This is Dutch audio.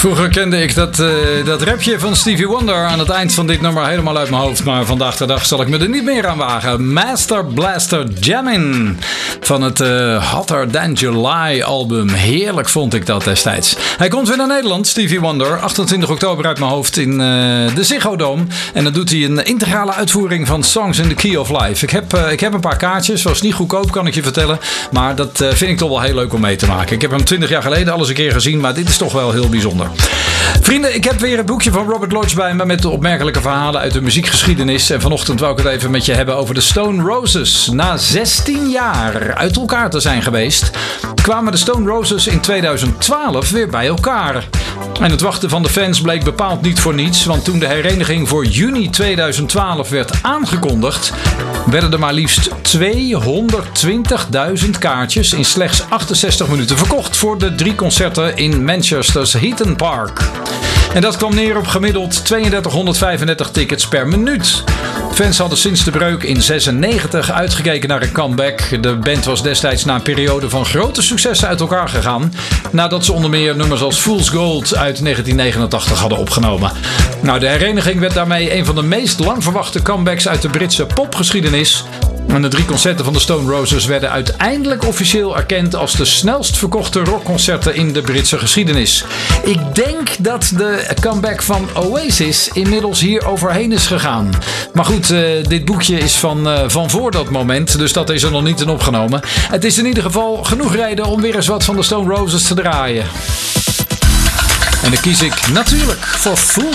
Vroeger kende ik dat rapje van Stevie Wonder aan het eind van dit nummer helemaal uit mijn hoofd. Maar vandaag de dag zal ik me er niet meer aan wagen. Master Blaster Jammin' van het Hotter Than July album. Heerlijk vond ik dat destijds. Hij komt weer naar Nederland, Stevie Wonder. 28 oktober uit mijn hoofd in de Ziggo Dome. En dan doet hij een integrale uitvoering van Songs in the Key of Life. Ik heb een paar kaartjes. Was niet goedkoop, kan ik je vertellen. Maar dat vind ik toch wel heel leuk om mee te maken. Ik heb hem 20 jaar geleden al eens een keer gezien. Maar dit is toch wel heel bijzonder. Vrienden, ik heb weer het boekje van Robert Lodge bij me met de opmerkelijke verhalen uit de muziekgeschiedenis. En vanochtend wou ik het even met je hebben over de Stone Roses. Na 16 jaar uit elkaar te zijn geweest, kwamen de Stone Roses in 2012 weer bij elkaar. En het wachten van de fans bleek bepaald niet voor niets, want toen de hereniging voor juni 2012 werd aangekondigd, werden er maar liefst 220.000 kaartjes in slechts 68 minuten verkocht voor de 3 concerten in Manchester's Heaton Park. En dat kwam neer op gemiddeld 3235 tickets per minuut. Fans hadden sinds de breuk in 96 uitgekeken naar een comeback. De band was destijds na een periode van grote successen uit elkaar gegaan, nadat ze onder meer nummers als Fool's Gold uit 1989 hadden opgenomen. Nou, de hereniging werd daarmee een van de meest lang verwachte comebacks uit de Britse popgeschiedenis. En de 3 concerten van de Stone Roses werden uiteindelijk officieel erkend als de snelst verkochte rockconcerten in de Britse geschiedenis. Ik denk dat de comeback van Oasis inmiddels hier overheen is gegaan. Maar goed, dit boekje is van voor dat moment, dus dat is er nog niet in opgenomen. Het is in ieder geval genoeg reden om weer eens wat van de Stone Roses te draaien. En dan kies ik natuurlijk voor Fool's